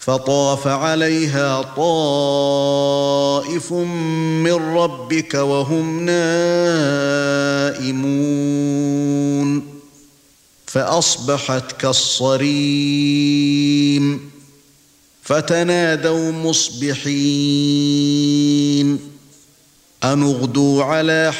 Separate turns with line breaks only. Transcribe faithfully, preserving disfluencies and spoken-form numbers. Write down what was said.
فطاف عليها طائف من ربك وهم نائمون فأصبحت كالصريم فتنادوا مصبحين أن اغدوا على